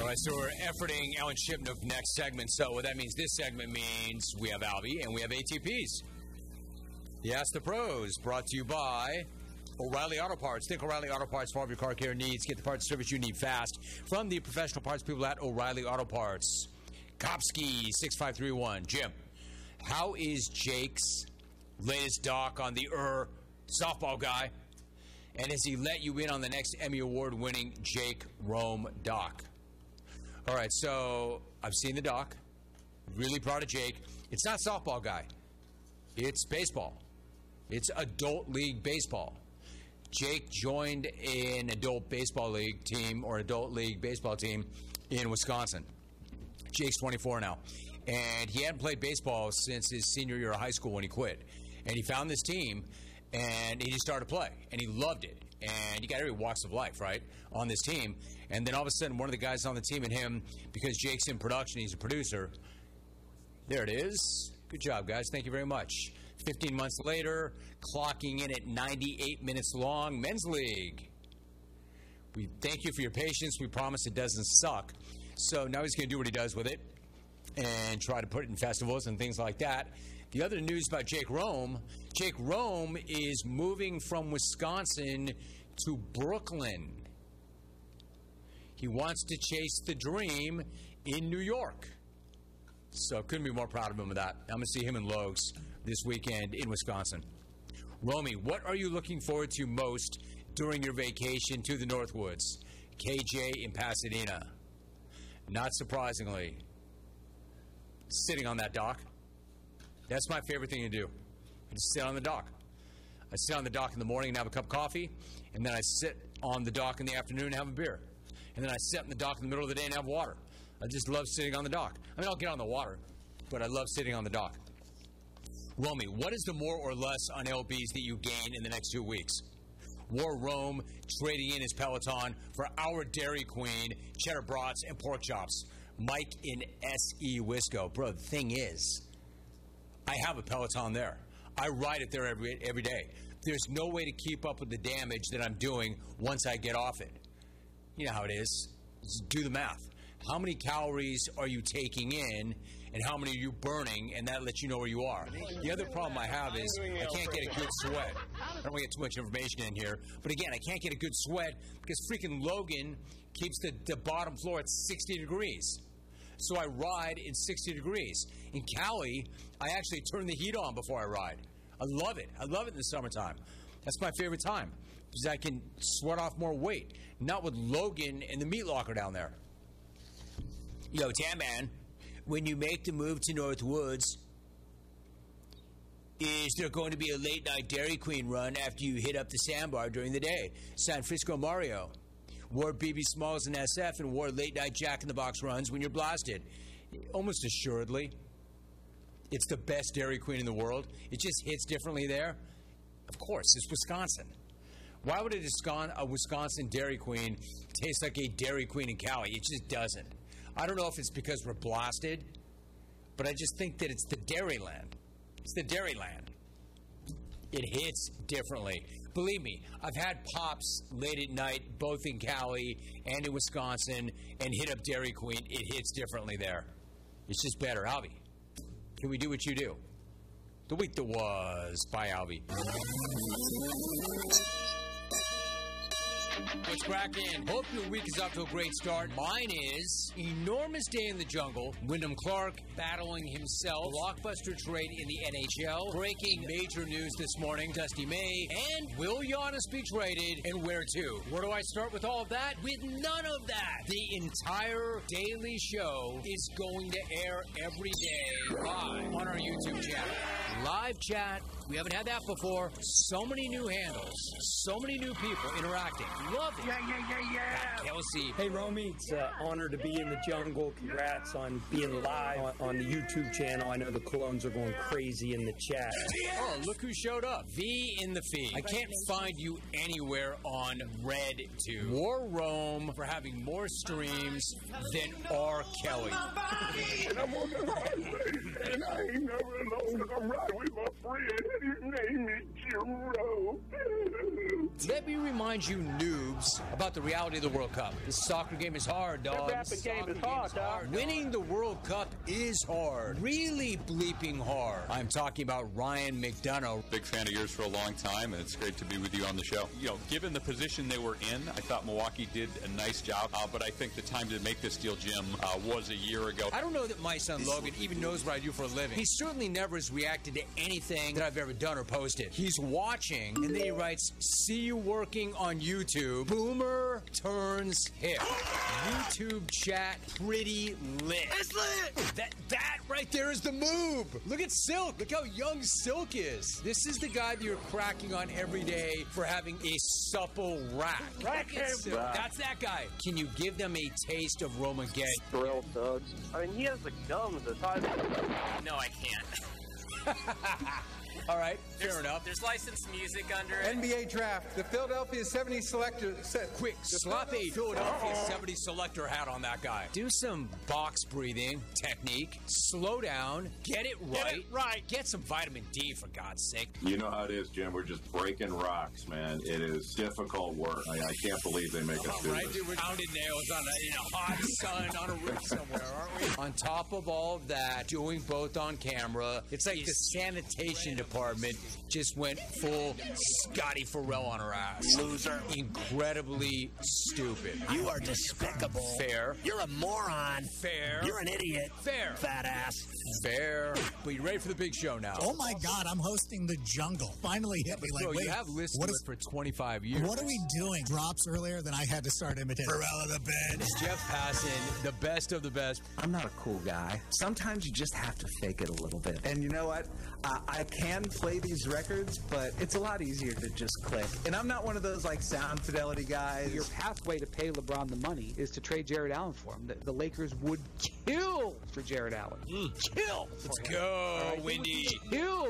All right, so we're efforting Alan Shipnook next segment. So what that means, this segment means we have Albie and we have ATPs. The Ask the Pros, brought to you by O'Reilly Auto Parts. Think O'Reilly Auto Parts for all of your car care needs. Get the parts service you need fast from the professional parts people at O'Reilly Auto Parts. Kopsky, 6531. Jim, how is Jake's latest doc on the softball guy? And has he let you in on the next Emmy Award-winning Jake Rome doc? All right, so I've seen the doc. Really proud of Jake. It's not softball guy. It's baseball. It's adult league baseball. Jake joined an adult baseball league team or adult league baseball team in Wisconsin. Jake's 24 now. And he hadn't played baseball since his senior year of high school when he quit. And he found this team, and he just started to play. And he loved it. And you got every walks of life, right, on this team. And then all of a sudden, one of the guys on the team and him, because Jake's in production, he's a producer. There it is. Good job, guys. Thank you very much. 15 months later, clocking in at 98 minutes long, Men's League. We thank you for your patience. We promise it doesn't suck. So now he's going to do what he does with it and try to put it in festivals and things like that. The other news about Jake Rome is moving from Wisconsin to Brooklyn. He wants to chase the dream in New York. So couldn't be more proud of him with that. I'm going to see him in Logs this weekend in Wisconsin. Romy, what are you looking forward to most during your vacation to the Northwoods? KJ in Pasadena. Not surprisingly, sitting on that dock. That's my favorite thing to do. I just sit on the dock. I sit on the dock in the morning and have a cup of coffee, and then I sit on the dock in the afternoon and have a beer. And then I sit on the dock in the middle of the day and have water. I just love sitting on the dock. I mean, I'll get on the water, but I love sitting on the dock. Romy, what is the more or less on LBs that you gain in the next 2 weeks? War Rome trading in his Peloton for our Dairy Queen, cheddar brats, and pork chops. Mike in SE Wisco. Bro, the thing is, I have a Peloton there. I ride it there every day. There's no way to keep up with the damage that I'm doing once I get off it. You know how it is. Just do the math. How many calories are you taking in, and how many are you burning, and that lets you know where you are. The other problem I have is I can't get a good sweat. I don't want to get too much information in here, but again, I can't get a good sweat because freaking Logan keeps the bottom floor at 60 degrees. So I ride in 60 degrees. In Cali, I actually turn the heat on before I ride. I love it. I love it in the summertime. That's my favorite time because I can sweat off more weight. Not with Logan and the meat locker down there. Yo, Tan-Man, when you make the move to Northwoods, is there going to be a late-night Dairy Queen run after you hit up the sandbar during the day? San Francisco Mario. Wore BB Smalls and SF and wore late-night Jack-in-the-Box runs when you're blasted. Almost assuredly. It's the best Dairy Queen in the world. It just hits differently there. Of course, it's Wisconsin. Why would a Wisconsin Dairy Queen taste like a Dairy Queen in Cali? It just doesn't. I don't know if it's because we're blasted, but I just think that it's the Dairyland. It's the Dairyland. It hits differently. Believe me, I've had pops late at night, both in Cali and in Wisconsin, and hit up Dairy Queen. It hits differently there. It's just better. Albie, can we do what you do? The week that was. Bye, Albie. What's cracking? Hope your week is off to a great start. Mine is enormous day in the jungle. Wyndham Clark battling himself. Blockbuster trade in the NHL. Breaking major news this morning. Dusty May. And will Giannis be traded and where to? Where do I start with all of that? With none of that. The entire daily show is going to air every day live on our YouTube channel. Live chat. We haven't had that before. So many new handles. So many new people interacting. Love it. Yeah. Kelsey. Hey, Romy. It's an honor to be in the jungle. Congrats on being live on the YouTube channel. I know the clones are going crazy in the chat. Oh, look who showed up. V in the feed. I can't find you anywhere on RedTube. War Rome for having more streams than R. Kelly. And I'm on the highway, and I ain't never alone. I'm riding with my friend, and his name is Jim Rowe. Let me remind you noobs about the reality of the World Cup. Cup. The soccer game is hard, dog. rapping game is hard, dog. Winning the World Cup is hard. Really bleeping hard. I'm talking about Ryan McDonough. Big fan of yours for a long time, and it's great to be with you on the show. You know, given the position they were in, I thought Milwaukee did a nice job, but I think the time to make this deal, Jim, was a year ago. I don't know that my son Logan even knows what I do for a living. He certainly never has reacted to anything that I've ever done or posted. He's watching, and then he writes, "See you working on YouTube. Boomer turns hip." YouTube chat pretty lit. It's lit! That right there is the move. Look at Silk. Look how young Silk is. This is the guy that you're cracking on every day for having a supple rack. That's that guy. Can you give them a taste of Romageddon? Thrill thugs. I mean, he has the gum the size of... No, I can't. All right, fair enough. There's licensed music under it. NBA draft. The Philadelphia 70 selector said, Quick, slap a Philadelphia 70 selector hat on that guy. Do some box breathing technique. Slow down. Get it right. Get some vitamin D, for God's sake. You know how it is, Jim. We're just breaking rocks, man. It is difficult work. I can't believe they make us do Right, this. dude, we're pounding nails on a hot sun on a roof somewhere, aren't we? On top of all of that, doing both on camera, it's like the sanitation department just went full Scotty Farrell on her ass. Loser. Incredibly stupid. You are despicable. Fair. You're a moron. Fair. You're an idiot. Fair. Fat ass. Fair. But you ready for the big show now? Oh my God, I'm hosting The Jungle. Finally hit me. Like, Bro, wait, you have listened what to is, it for 25 years. What are we doing? Drops earlier, then I had to start imitating. Pharrell of the bed. Jeff Passan, the best of the best. I'm not a cool guy. Sometimes you just have to fake it a little bit. And you know what? I can play these records, but it's a lot easier to just click. And I'm not one of those like sound fidelity guys. Your pathway to pay LeBron the money is to trade Jared Allen for him. The Lakers would kill for Jared Allen. Kill. Let's go, Windy. Kill.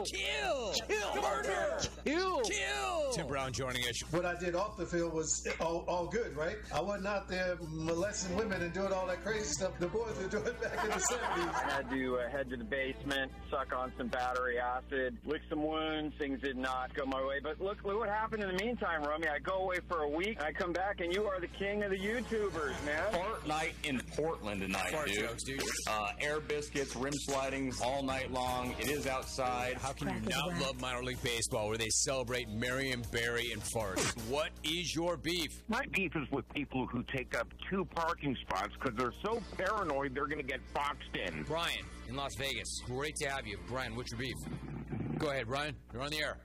Murder. Kill. Tim Brown joining us. What I did off the field was all good, right? I wasn't out there molesting women and doing all that crazy stuff the boys were doing back in the 70s. I had to head to the basement, suck on some battery acid, lick some wounds. Things did not go my way. But look what happened in the meantime, Romy. I go away for a week, and I come back, and you are the king of the YouTubers, man. Fart night in Portland tonight, Fart dude. jokes, dude. Air biscuits, rim slidings all night long. It is outside. How can you not love minor league baseball where they celebrate Marion Barry and farts? What is your beef? My beef is with people who take up 2 parking spots because they're so paranoid they're going to get boxed in. Brian in Las Vegas. Great to have you. Brian, what's your beef? Go ahead, Brian. You're on the air.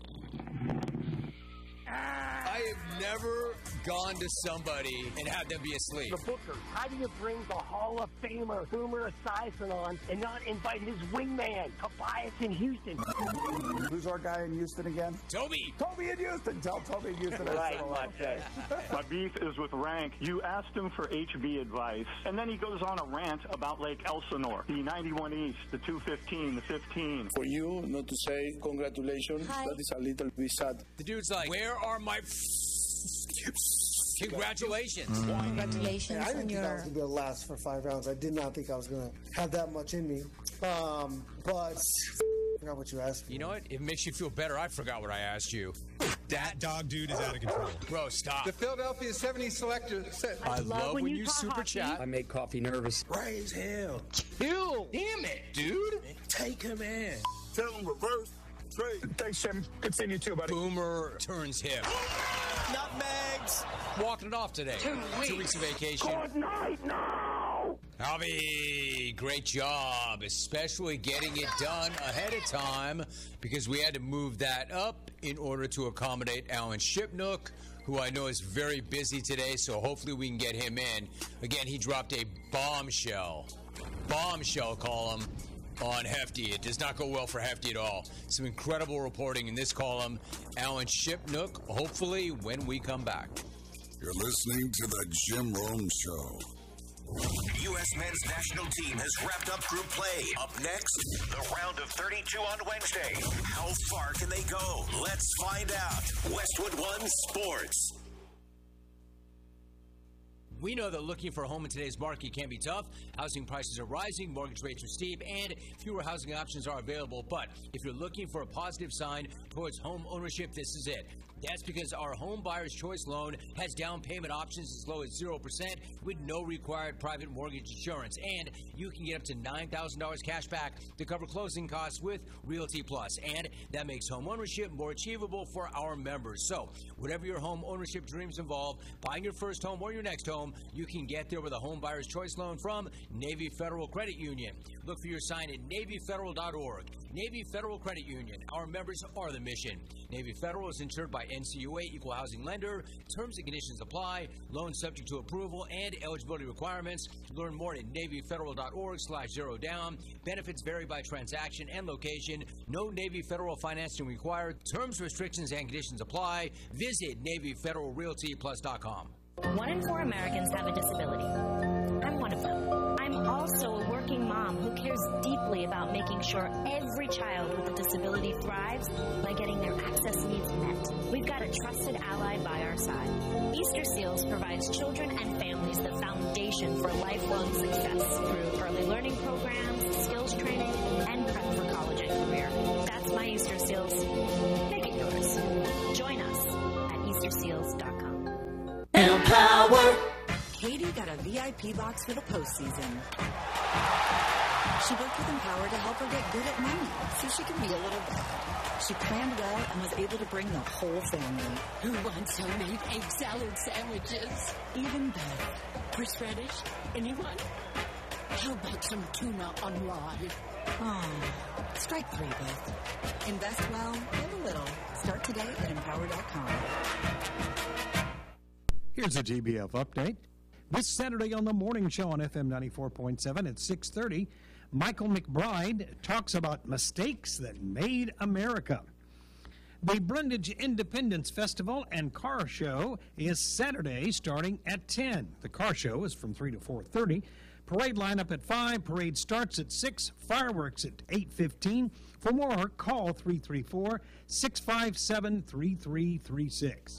I have never gone to somebody and had them be asleep. The Booker, how do you bring the Hall of Famer Boomer Esiason on and not invite his wingman, Tobias in Houston? Who's our guy in Houston again? Toby. Toby in Houston. Tell Toby in Houston. Right, My beef is with Rank. You asked him for HV advice, and then he goes on a rant about Lake Elsinore, the 91 East, the 215, the 15. For you not to say congratulations, that is a little bit sad. The dude's like, where are my congratulations? Congratulations I didn't on think I was going to be able to last for 5 rounds. I did not think I was going to have that much in me. But I forgot what you asked me. You know what? It makes you feel better. I forgot what I asked you. That dog dude is out of control. Bro, stop. The Philadelphia 70 selector said, I love when you super chat. I make coffee nervous. Raise hell. Kill. Damn it, dude. Take him in. Tell him reverse. Trade. Thanks, Jim. Good seeing you too, buddy. Boomer turns hip. Nutmegs. Walking it off today. 2 weeks of vacation. Good night now. Albie, great job, especially getting it done ahead of time because we had to move that up in order to accommodate Alan Shipnook, who I know is very busy today, so hopefully we can get him in. Again, he dropped a bombshell column on Hefty. It does not go well for Hefty at all. Some incredible reporting in this column. Alan Shipnook, hopefully when we come back. You're listening to the Jim Rome Show. U.S. men's national team has wrapped up group play. Up next, the round of 32 on Wednesday. How far can they go? Let's find out. Westwood One Sports. We know that looking for a home in today's market can be tough. Housing prices are rising, mortgage rates are steep, and fewer housing options are available. But if you're looking for a positive sign towards home ownership, this is it. That's because our Home Buyer's Choice loan has down payment options as low as 0% with no required private mortgage insurance. And you can get up to $9,000 cash back to cover closing costs with Realty Plus. And that makes home ownership more achievable for our members. So, whatever your home ownership dreams involve, buying your first home or your next home, you can get there with a Home Buyer's Choice loan from Navy Federal Credit Union. Look for your sign at NavyFederal.org. Navy Federal Credit Union. Our members are the mission. Navy Federal is insured by NCUA Equal Housing Lender. Terms and conditions apply. Loan subject to approval and eligibility requirements. Learn more at NavyFederal.org/0down. Benefits vary by transaction and location. No Navy Federal financing required. Terms, restrictions, and conditions apply. Visit NavyFederalRealtyPlus.com. 1 in 4 Americans have a disability. I'm one of them. I'm also a working mom who cares deeply about making sure every child with a disability thrives by getting their access needs met. We've got a trusted ally by our side. Easter Seals provides children and families the foundation for lifelong success through early learning programs, skills training, and prep for college and career. That's my Easter Seals. Make it yours. Join us at EasterSeals.com. Empower! Katie got a VIP box for the postseason. She worked with Empower to help her get good at money so she can be a little bad. She planned well and was able to bring the whole family. Who wants homemade egg salad sandwiches? Even Beth. Horseradish? Anyone? How about some tuna on rye? Oh, strike 3, Beth. Invest well, live a little. Start today at Empower.com. Here's a GBF update. This Saturday on the morning show on FM 94.7 at 6:30, Michael McBride talks about mistakes that made America. The Brundage Independence Festival and Car Show is Saturday starting at 10. The car show is from 3 to 4:30. Parade lineup at 5. Parade starts at 6. Fireworks at 8:15. For more, call 334-657-3336.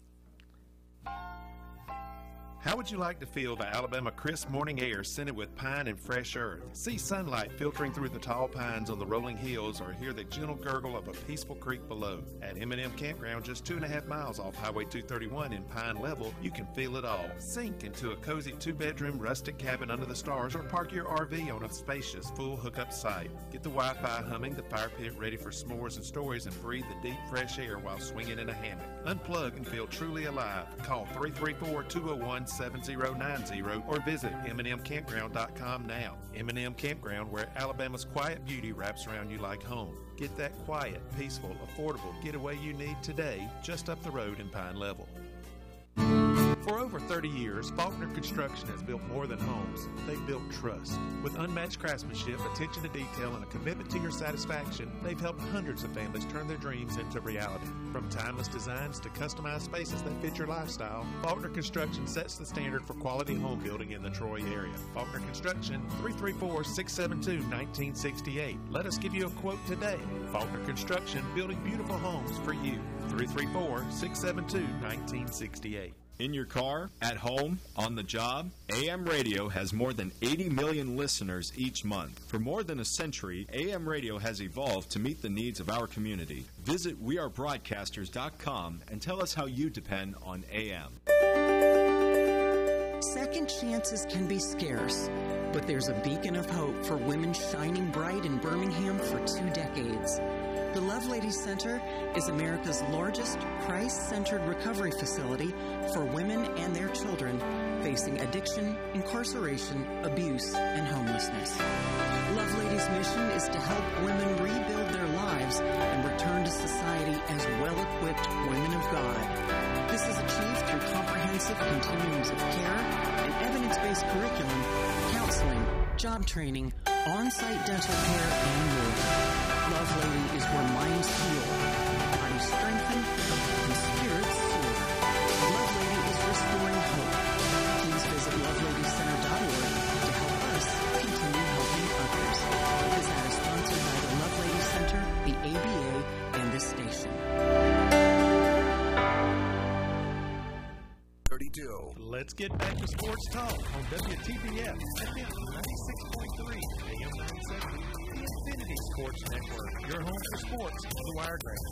How would you like to feel the Alabama crisp morning air scented with pine and fresh earth? See sunlight filtering through the tall pines on the rolling hills or hear the gentle gurgle of a peaceful creek below. At M&M Campground, just 2.5 miles off Highway 231 in Pine Level, you can feel it all. Sink into a cozy 2-bedroom rustic cabin under the stars or park your RV on a spacious full hookup site. Get the Wi-Fi humming, the fire pit ready for s'mores and stories, and breathe the deep fresh air while swinging in a hammock. Unplug and feel truly alive. Call 334-201-7090 or visit MNMCampground.com now. M&M Campground, where Alabama's quiet beauty wraps around you like home. Get that quiet, peaceful, affordable getaway you need today, just up the road in Pine Level. For over 30 years, Faulkner Construction has built more than homes. They've built trust. With unmatched craftsmanship, attention to detail, and a commitment to your satisfaction, they've helped hundreds of families turn their dreams into reality. From timeless designs to customized spaces that fit your lifestyle, Faulkner Construction sets the standard for quality home building in the Troy area. Faulkner Construction, 334-672-1968. Let us give you a quote today. Faulkner Construction, building beautiful homes for you. 334-672-1968. In your car, at home, on the job, AM radio has more than 80 million listeners each month. For more than a century, AM radio has evolved to meet the needs of our community. Visit wearebroadcasters.com and tell us how you depend on AM. Second chances can be scarce, but there's a beacon of hope for women shining bright in Birmingham for 2 decades. The Loveladies Center is America's largest Christ-centered recovery facility for women and their children facing addiction, incarceration, abuse, and homelessness. Loveladies' mission is to help women rebuild their lives and return to society as well-equipped women of God. This is achieved through comprehensive continuums of care and evidence-based curriculum, counseling, job training, on-site dental care, and more. Lovelady is where minds heal, bodies strengthen, and spirits soar. Lovelady is restoring hope. Please visit loveladyscenter.org to help us continue helping others. This ad is sponsored by the Lovelady Center, the ABA, and this station. 32. Let's get back to sports talk on WTBF, FM 96.3, AM 970. The Infinity Sports Network, your home for sports, the Wiregrass.